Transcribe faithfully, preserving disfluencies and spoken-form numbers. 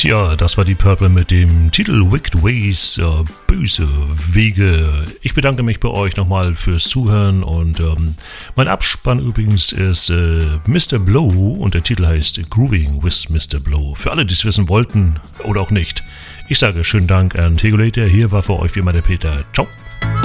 Ja, das war die Purple mit dem Titel Wicked Ways, äh, böse Wege. Ich bedanke mich bei euch nochmal fürs Zuhören und ähm, mein Abspann übrigens ist äh, Mister Blow und der Titel heißt Grooving with Mister Blow. Für alle, die es wissen wollten oder auch nicht. Ich sage schönen Dank an Tegulator. Hier war für euch wie immer der Peter. Ciao.